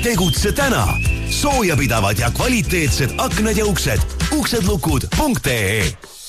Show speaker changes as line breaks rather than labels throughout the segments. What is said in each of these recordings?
Tegutse täna. Soojapidavad ja kvaliteetsed aknad ja uksed. uksedlukud.ee.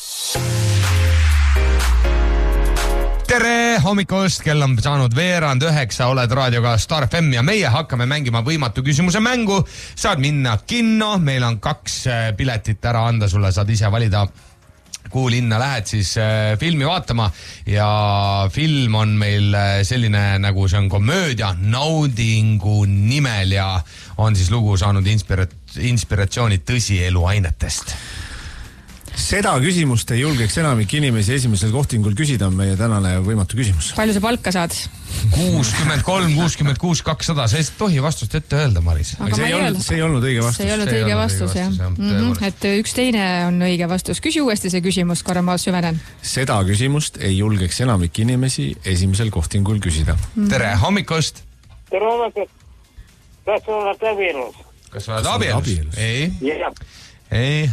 Tere hommikust, kell on saanud 8:30, oled raadioga Star FM ja meie hakkame mängima võimatu küsimuse mängu. Saad minna kinno, meil on 2 piletit ära anda sulle, saad ise valida, kuhu linna lähed siis filmi vaatama ja film on meil selline, nagu see on komöödia Naudingu nimel ja on siis lugu saanud inspiratsiooni tõsielu ainetest.
Seda küsimust ei julgeks enamik inimesi esimesel kohtingul küsida, on meie tänane võimatu küsimus.
Palju sa palka saad?
63, 66, 200, sa ei tohi vastust ette öelda, Maris.
Aga see ei olnud õige vastus.
See ei olnud õige vastus, jah. Et üks teine on õige vastus. Küsi uuesti see küsimus, korra ma süvenen.
Seda küsimust ei julgeks enamik inimesi esimesel kohtingul küsida.
Tere hommikust!
Tere hommikust! Kas sa oled abielus?
Kas sa oled abielus? Ei.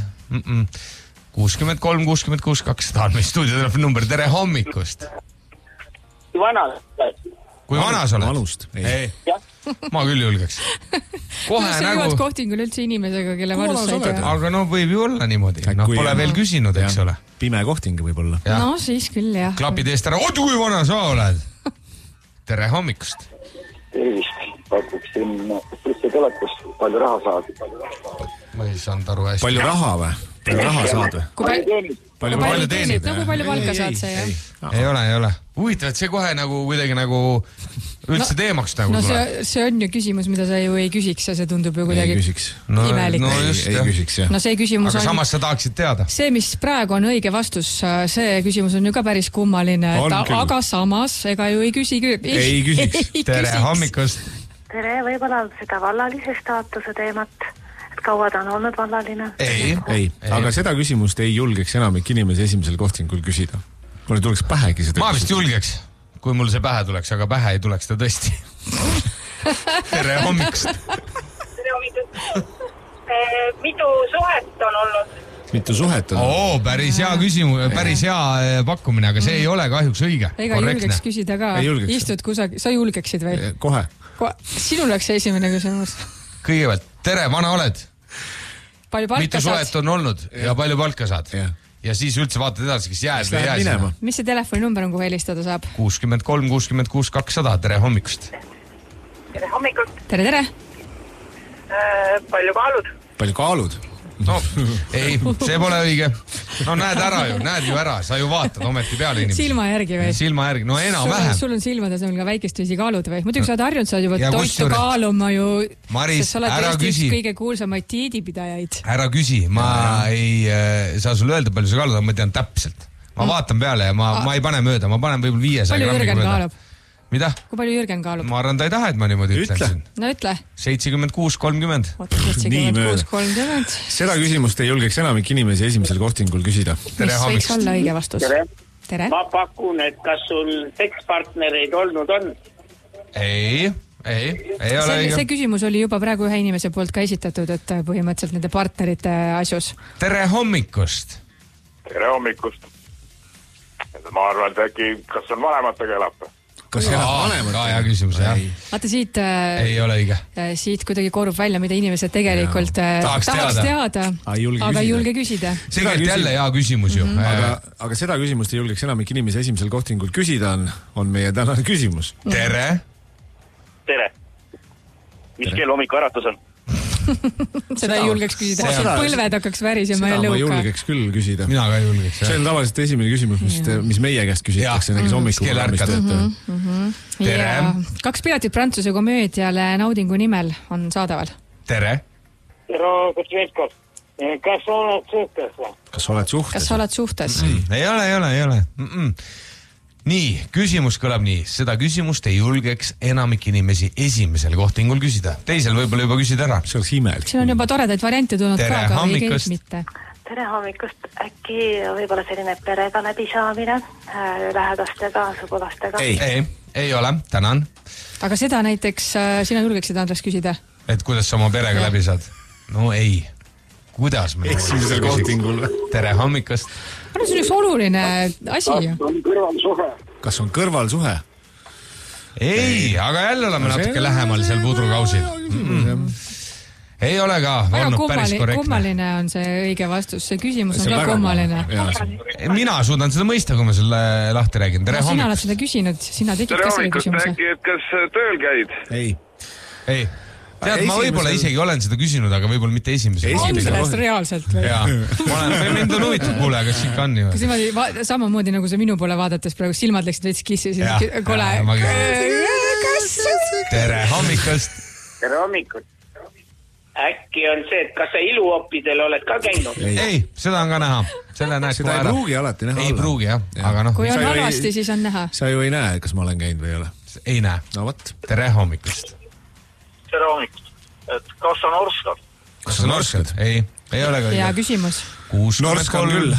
63, 66, 200 on meie stuudiotelefoni number. Tere hommikust!
Kui vana?
Kui vana sa oled?
Vanust?
Ei. Ma küll julgeks.
Kohe sa jõuad kohtingul üldse inimesega, kelle vanust sa ei tea.
Aga no võib ju olla niimoodi. Pole veel küsinud, eks ole.
Pime kohting võib olla.
No siis küll, jah.
Klapid eest ära. Odu, kui vana sa oled? Tere hommikust!
Tervist. Pakuksin sissetulekust. Palju raha saad?
Ma ei saanud aru hästi.
Palju raha või? Palju raha saad või?
Palju teenib?
No kui palju palka saad see, jah?
Ei ole. Huvitav, et see kohe nagu kuidagi nagu üldse teemaks nagu
tuleb. No see on ju küsimus, mida sa ju ei küsiks ja see tundub ju kuidagi imelik.
Ei küsiks, jah.
No see küsimus
aga samas sa tahaksid teada.
See, mis praegu on õige vastus, see küsimus on ju ka päris kummaline. Aga samas, ega ju ei küsi küll.
Ei küsiks.
Tere hommikust!
Tere, võib-olla seda vallalise staatuse teemat. Kaua ta on olnud vallaline?
Ei, aga seda küsimust ei julgeks enamik inimesi esimesel kohtingul küsida. Mulle tuleks pähegi seda
ma vist julgeks, kui mul see pähe tuleks, aga pähe ei tuleks ta tõesti. Tere hommikust!
Tere hommikust! Mitu suhet on olnud?
Mitu suhet on?
Päris hea küsimus, päris hea pakkumine, aga see ei ole kahjuks õige.
Ega julgeks küsida ka. Istud kusagil, sa julgeksid või?
Kohe.
Sinul oleks see esimene küsimus.
Kõigepealt, tere, vana oled?
Mitu
suhet on olnud ja palju palka saad? Ja siis üldse vaatad edasi, kes jääd või jääd sinna.
Mis see telefoninumber on, kuhu helistada saab?
63, 66, 200. Tere hommikust!
Tere hommikust!
Tere!
Palju kaalud?
Palju kaalud?
No, ei, see pole õige. No näed ju ära, sa ju vaatad ometi peale inimesi.
Silma järgi või?
Silma järgi, no enam-vähem.
Sul on silmades ka väikest viisi kaalud või? Muidugi sa oled harjunud, sa oled juba toitu kaaluma ju.
Maris, ära küsi.
Kõige kuulsamaid diidipidajaid.
Ära küsi, ma ei saa sulle öelda, palju sa kaalud, aga ma tean täpselt. Ma vaatan peale ja ma ei pane mööda, ma panen võib-olla 500
palju
grammi
Jürgen kaalub?
Mida?
Kui palju Jürgen kaalub?
Ma arvan, ta ei taha, et ma niimoodi ütlen.
No ütle.
76-30.
76-30.
Seda küsimust ei julgeks enamik inimesi esimesel kohtingul küsida.
Mis võiks olla õige vastus? Tere.
Ma pakun, et kas sul sekspartnereid olnud on?
Ei ole õige.
See küsimus oli juba praegu ühe inimese poolt ka esitatud, et põhimõtteliselt nende partnerite asjus.
Tere hommikust!
Tere hommikust! Ma arvan, et äkki, kas on vanematega elab?
Kas elab vanematega?
Hea küsimus, jah.
Vaata siit,
ei ole õige.
Siit kuidagi korrub välja, mida inimesed tegelikult tahaks teada, aga ei julge küsida.
See on jälle hea küsimus ju.
Aga seda küsimust ei julgeks enamik inimesi esimesel kohtingul küsida on meie tänane küsimus.
Tere!
Tere! Mis kell hommiku äratus on?
Seda ei julgeks küsida. Põlved hakkaks värisema ja lõuka.
Seda ma julgeks küll küsida.
Mina ka julgeks.
See on tavaliselt esimene küsimus, mis meie käest küsitakse näiteks hommikul.
Tere!
2 piletit Prantsuse komöödiale Naudingu nimel on saadaval.
Tere!
Tere, kas oled suhtes või?
Kas oled suhtes?
Ei ole. Nii, küsimus kõlab nii. Seda küsimust ei julgeks enamik inimesi esimesel kohtingul küsida. Teisel võib-olla juba küsida ära.
See oleks imelik.
Siin on juba toredaid variante tulnud
ka, aga ei käib mitte.
Tere hommikust. Äkki võib-olla selline perega läbisaamine lähedastega, sugulastega?
Ei ole. Tänan.
Aga seda näiteks sina julgeksid, Andres, küsida?
Et kuidas sa oma perega läbi saad? No ei. Kuidas me
esimesel kohtingul?
Tere hommikust.
See on üks oluline asi.
Kas on kõrvalsuhe?
Kas on kõrvalsuhe?
ei, aga jälle oleme natuke lähemal seal pudrukausil. Ei ole ka olnud päris korrektne.
Kummaline on see õige vastus, see küsimus on ka kummaline.
Mina suudan seda mõista, kui ma selle lahti räägin. Tere hommikust.
Sina oled seda küsinud, sina tegid ka selle küsimuse.
Tere hommikust, kas tööl käid?
Ei.
Tead, ma võib-olla isegi olen seda küsinud, aga võib-olla mitte esimesel.
On sellest reaalselt või?
Jaa, mind on huvitav kuule, kas ikka on ju.
Kas niimoodi samamoodi nagu see minu poole vaadates praegu silmad läksid veits kissi, siis kole.
Tere hommikust.
Tere hommikust. Äkki on see, et kas sa iluoppidel oled ka käinud?
Ei, seda on ka näha.
Seda ei pruugi alati näha.
Ei pruugi, jah. Aga noh.
Kui on halvasti, siis on näha.
Sa ju ei näe, kas ma olen käinud või ei ole?
Ei näe.
No võt.
Tere hommikust.
Tere hommikust. Et kas on Orskad?
Kas on Orskad? Ei ole ka.
Hea küsimus.
63,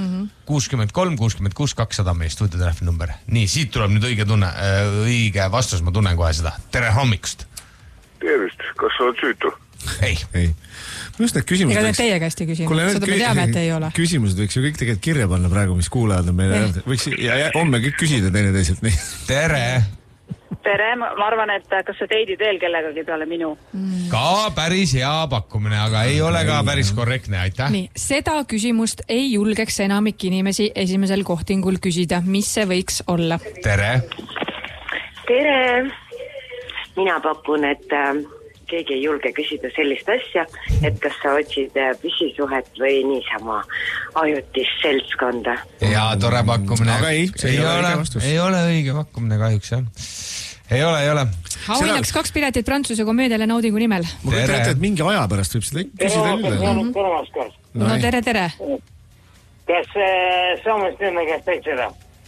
66, 200 meie stuudiotelefoni number. Nii, siit tuleb nüüd õige vastus, ma tunnen kohe seda. Tere hommikust.
Tervist, kas sa oled süütu?
Ei.
Just need küsimused...
Ega need teie käest ei küsinud, seda me teame, et ei ole.
Küsimused võiks ju kõik tegelikult kirja panna praegu, mis kuulajad on meile öelda. Võiks homme kõik küsida teineteiselt nii.
Tere!
Tere, ma arvan, et kas sa teidid veel kellegagi peale minu?
Ka päris hea pakkumine, aga ei ole ka päris korrektne, aitäh.
Nii, seda küsimust ei julgeks enamik inimesi esimesel kohtingul küsida. Mis see võiks olla?
Tere!
Tere! Mina pakun, et keegi ei julge küsida sellist asja, et kas sa otsid püsisuhet või niisama ajutist seltskonda.
Ja tore pakkumine.
Aga ei
ole õige pakkumine kahjuks, jah. Ei ole.
Auhinnaks 2 piletit Prantsuse komöödiale Naudingu nimel.
Ma kujutan ette, et mingi aja pärast võib seda küsida üle.
No tere.
Kas saamast enne käest eksida?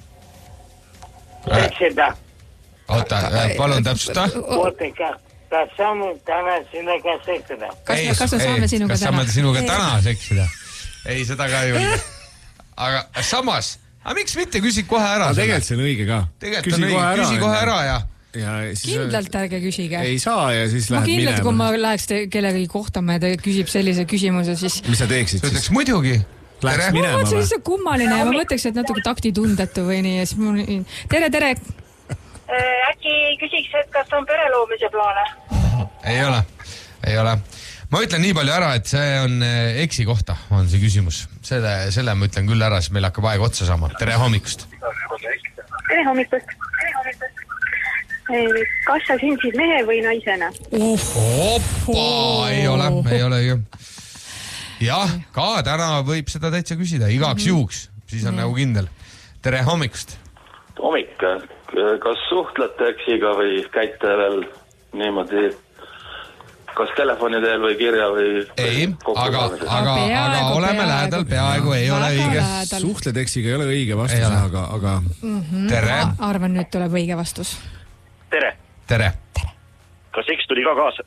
Oota, palun täpsusta.
Kas saame täna sinuga seksida?
Kas saame
sinuga täna seksida? Ei, seda ka ei ole. Aga samas, miks mitte küsid kohe ära?
Tegelikult see on õige ka.
Küsi kohe ära ja...
Kindlalt ärge küsige.
Ei saa ja siis lähed minema.
Ma kindlalt, kui ma läheks kellegagi kohtama ja ta küsib sellise küsimuse, siis...
Mis sa teeksid siis?
Ütleks muidugi.
Läheks minema või?
See on kummaline ja ma mõtleks, et natuke taktitundetu või nii. Tere!
Äkki küsiks, et kas on pereloomise plaane?
Ei ole. Ma ütlen nii palju ära, et see on eksi kohta, on see küsimus. Selle ma ütlen küll ära, siis meil hakkab aeg otsa saama. Tere hommikust.
Tere hommikust. Kas sa sündisid mehe või naisena?
Hoppa, ei ole. Jah, ka täna võib seda täitsa küsida, igaks juhuks. Siis on nagu kindel. Tere hommikust.
Hommik, kas suhtlete eksiga või käite veel niimoodi, kas telefoni teel või kirja või...
Ei, aga oleme lähedal, peaaegu ei ole õige.
Suhtled eksiga ei ole õige vastus, aga...
Tere.
Arvan, nüüd tuleb õige vastus.
Tere. Kas eks tuli ka kaasa?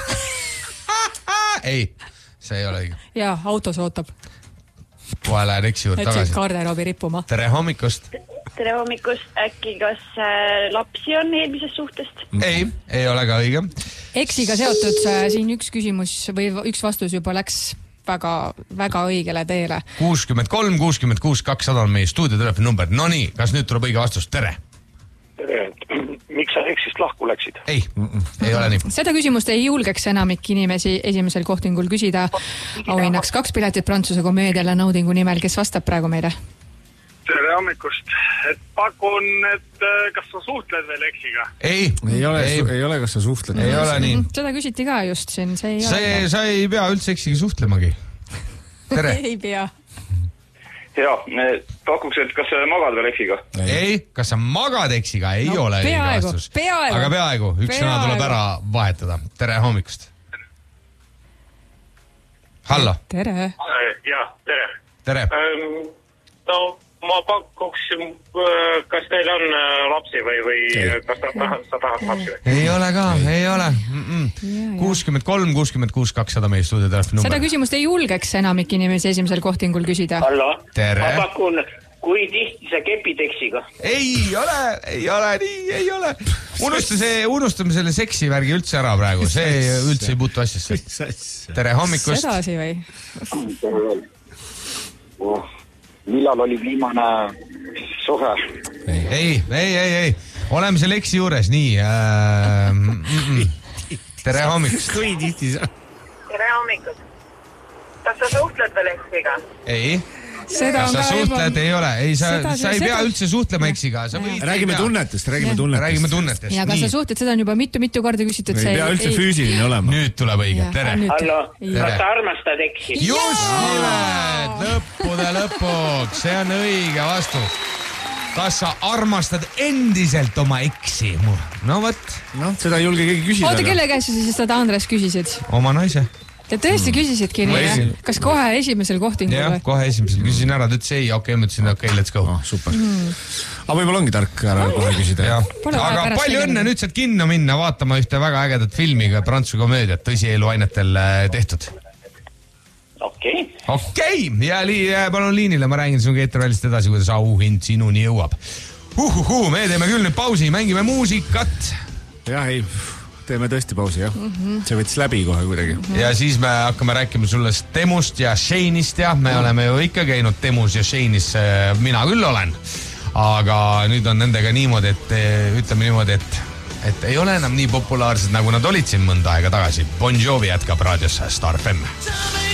Ei, see ei ole õige.
Jaa, autos ootab.
Kohe lähen eksi juurde tagasi.
Et garderoobi rippuma.
Tere hommikust.
Tere hommikust. Äkki kas lapsi on eelmisest suhtest?
Ei ole ka õige.
Eksiga seotud siin üks küsimus või üks vastus juba läks väga õigele teele.
63, 66, 200 on meie stuudiotelefoni number. No nii, kas nüüd tuleb õige vastus? Tere.
Tere. Miks sa eksist lahku läksid?
Ei ole nii.
Seda küsimust ei julgeks enamik inimesi esimesel kohtingul küsida. Auhinnaks 2 piletit Prantsuse komöödiale Naudingu nimel. Kes vastab praegu meile?
Tere hommikust. Et pakun, et kas sa suhtled veel eksiga?
Ei
ole, kas sa suhtled.
Ei ole nii.
Seda küsiti ka just siin.
Sa ei pea üldse eksiga suhtlemagi. Tere.
Ei pea.
Jaa, pakuks, et kas sa magad veel eksiga?
Ei, kas sa magad eksiga? Ei ole õige vastus. Aga peaaegu. Üks sõna tuleb ära vahetada. Tere hommikust. Hallo.
Tere.
Jaa, tere.
Tere.
No, ma pakuks, kas teil on lapsi või kas sa tahad lapsi?
Ei ole ka, ei ole. 63, 66, 200 meie stuudiotelefoni number.
Seda küsimust ei julgeks enamik inimesi esimesel kohtingul küsida.
Hallo.
Tere.
Ma pakun, kui tihti sa kepid eksiga?
Ei ole nii. Unustame selle seksivärgi üldse ära praegu. See üldse ei puutu asjasse. Tere hommikust.
Sedasi või?
Millal oli viimane suhe?
Ei. oleme selle eksi juures, nii. Tere hommikust.
Tere hommikust. Kas sa suhtled veel eksiga?
Ei. Kas sa suhtled, ei ole. Ei, sa ei pea üldse suhtlema eksiga.
Räägime tunnetest.
Ja kas sa suhtled, seda on juba mitu korda küsitud.
Ei pea üldse füüsiline olema.
Nüüd tuleb õige. Tere.
Hallo, kas sa armastad eksi?
Just nimelt, lõppude lõpuks. See on õige vastus. Kas sa armastad endiselt oma eksi? No võt.
No, seda ei julge keegi küsida.
Oota, kelle käest sa siis seda Andres küsisid?
Oma naise.
Te tõesti küsisidki nii, kas kohe esimesel kohtingul?
Jah, kohe esimesel. Küsisin ära, ta ütles ei, okei, ma ütlesin, okei, let's go.
Super. Aga võib-olla ongi tark ära kohe küsida.
Aga palju õnne, nüüd saad kinno minna vaatama ühte väga ägedat filmiga, Prantsuse komöödiat, tõsieelu ainetel tehtud. Okei, ja palun liinile, ma räägin sinuga eetrivälist edasi, kuidas auhind sinuni jõuab. Me teeme küll nüüd pausi, mängime muusikat.
Jah, ei... Teeme tõesti pausi, jah. See võttis läbi kohe kuidagi.
Ja siis me hakkame rääkima sulle Temust ja Shane'ist ja me oleme ju ikka käinud Temus ja Shane'is, mina küll olen. Aga nüüd on nendega niimoodi, et ütleme niimoodi, et ei ole enam nii populaarsed, nagu nad olid siin mõnda aega tagasi. Bon Jovi jätkab raadios Star FM.